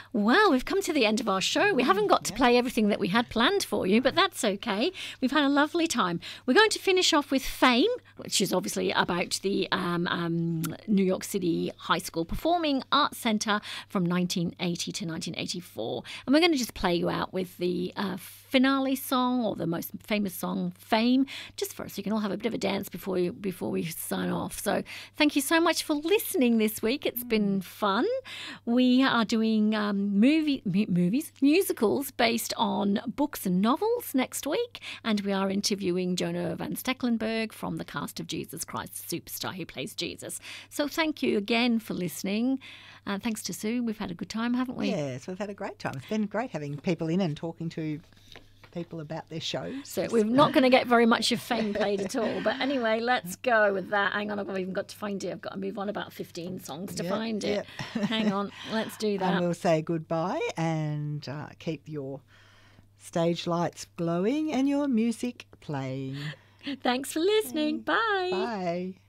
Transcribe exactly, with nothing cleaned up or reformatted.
Well, we've come to the end of our show. We haven't got to play everything that we had planned for you, but that's okay. We've had a lovely time. We're going to finish off with Fame, which is obviously about the um, um, New York City High School Performing Arts Centre from nineteen eighty to nineteen eighty-four. And we're going to just play you out with the uh, finale song, or the most famous song, Fame, just for us. So you can all have a bit of a dance before you, before we sign off. So thank you so much for listening this week. It's been fun. We are doing um, movie mu- movies, musicals based on books and novels next week, and we are interviewing Jonah Van Stecklenburg from the cast of Jesus Christ Superstar, who plays Jesus. So thank you again for listening. Uh, thanks to Sue. We've had a good time, haven't we? Yes, we've had a great time. It's been great having people in and talking to people about their shows. So we're not going to get very much of Fame played at all. But anyway, let's go with that. Hang on, I've even got to find it. I've got to move on about fifteen songs to Yep, find it. yep. Hang on, let's do that. And we'll say goodbye and uh, keep your stage lights glowing and your music playing. Thanks for listening. Bye. Bye.